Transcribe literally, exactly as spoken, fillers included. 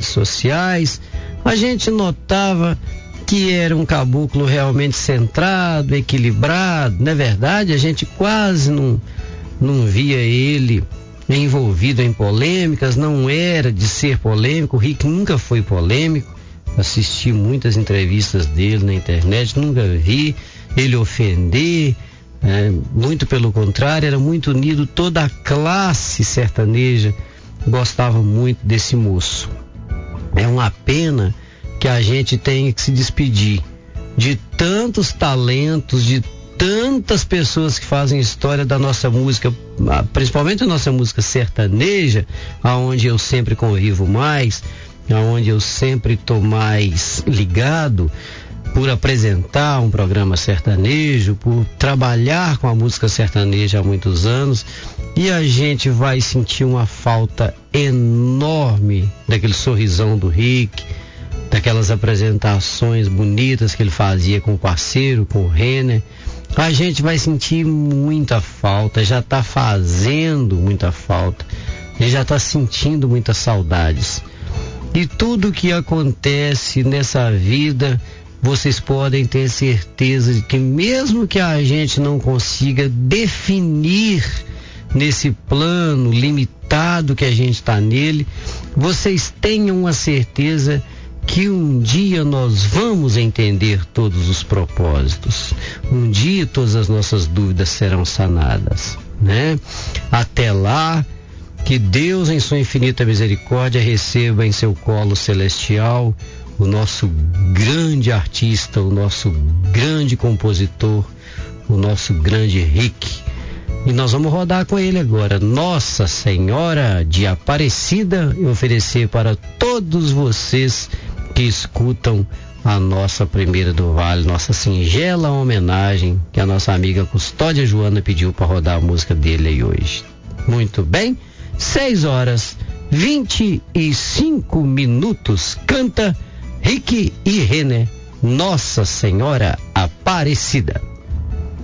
redes sociais, a gente notava que era um caboclo realmente centrado, equilibrado. Na verdade, a gente quase não, não via ele envolvido em polêmicas, não era de ser polêmico. O Rick nunca foi polêmico. Assisti muitas entrevistas dele na internet, nunca vi ele ofender, né? Muito pelo contrário, era muito unido. Toda a classe sertaneja gostava muito desse moço. É uma pena que a gente tenha que se despedir de tantos talentos, de tantas pessoas que fazem história da nossa música, principalmente a nossa música sertaneja, aonde eu sempre convivo mais, aonde eu sempre estou mais ligado, por apresentar um programa sertanejo, por trabalhar com a música sertaneja há muitos anos. E a gente vai sentir uma falta enorme daquele sorrisão do Rick, daquelas apresentações bonitas que ele fazia com o parceiro, com o Renner. A gente vai sentir muita falta, já está fazendo muita falta, e já está sentindo muitas saudades. E tudo que acontece nessa vida, vocês podem ter certeza de que mesmo que a gente não consiga definir nesse plano limitado que a gente está nele, vocês tenham a certeza que um dia nós vamos entender todos os propósitos. Um dia todas as nossas dúvidas serão sanadas, né? Até lá, que Deus em sua infinita misericórdia receba em seu colo celestial o nosso grande artista, o nosso grande compositor, o nosso grande Rick. E nós vamos rodar com ele agora, Nossa Senhora de Aparecida, e oferecer para todos vocês que escutam a nossa Primeira do Vale, nossa singela homenagem que a nossa amiga Custódia Joana pediu para rodar a música dele aí hoje. Muito bem, seis horas vinte e cinco minutos, canta Rick e Renner, Nossa Senhora Aparecida.